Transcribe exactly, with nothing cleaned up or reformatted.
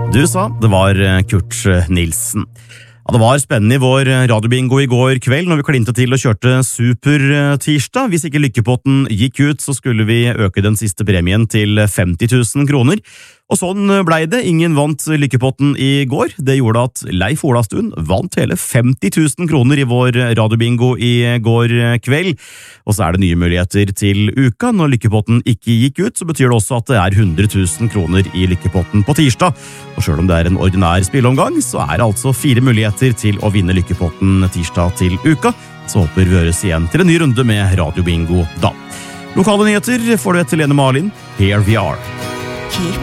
Du sa det var Kurt Nilsen. Ja, det var spennende i vår radiobingo i går kveld når vi klinte til og kjørte super-tirsdag. Hvis ikke lykkepotten gikk ut, så skulle vi øke den siste premien til femti tusen kroner. Og sånn blei det. Ingen vant lykkepotten i går. Det gjorde at Leif Olastuen vant hele femti tusen kroner i vår radiobingo i går kveld. Og så er det nye muligheter til uka. Når lykkepotten ikke gikk ut, så betyr det også at det er hundre tusen kroner i lykkepotten på tirsdag. Og selv om det er en ordinær spilleomgang, så er det altså fire muligheter til å vinne lykkepotten tirsdag til uka. Så håper vi høres igjen til en ny runde med radiobingo da. Lokale nyheter får du etter Lene Marlin. Here we are. Keep